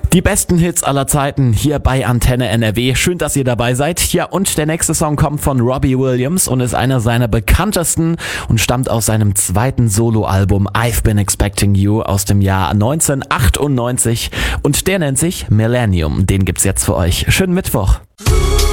Die besten Hits aller Zeiten hier bei Antenne NRW. Schön, dass ihr dabei seid. Ja, und der nächste Song kommt von Robbie Williams und ist einer seiner bekanntesten und stammt aus seinem zweiten Soloalbum I've Been Expecting You aus dem Jahr 1998 und der nennt sich Millennium. Den gibt's jetzt für euch. Schönen Mittwoch.